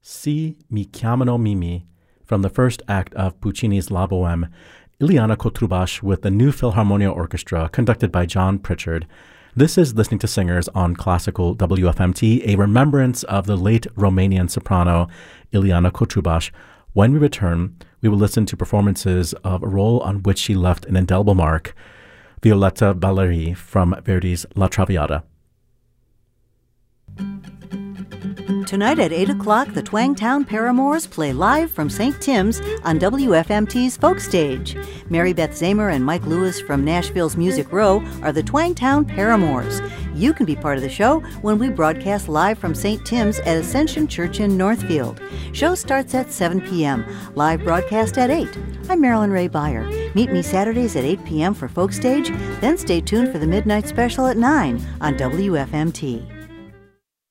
Si mi chiamano Mimi from the first act of Puccini's La Bohème, Ileana Cotrubas with the New Philharmonia Orchestra conducted by John Pritchard. This is Listening to Singers on Classical WFMT, a remembrance of the late Romanian soprano Ileana Cotrubas. When we return, we will listen to performances of a role on which she left an indelible mark, Violetta Balleri from Verdi's La Traviata. Tonight at 8 o'clock, the Twangtown Paramours play live from St. Tim's on WFMT's Folk Stage. Mary Beth Zamer and Mike Lewis from Nashville's Music Row are the Twangtown Paramours. You can be part of the show when we broadcast live from St. Tim's at Ascension Church in Northfield. Show starts at 7 p.m., live broadcast at 8. I'm Marilyn Ray Beyer. Meet me Saturdays at 8 p.m. for Folk Stage, then stay tuned for the Midnight Special at 9 on WFMT.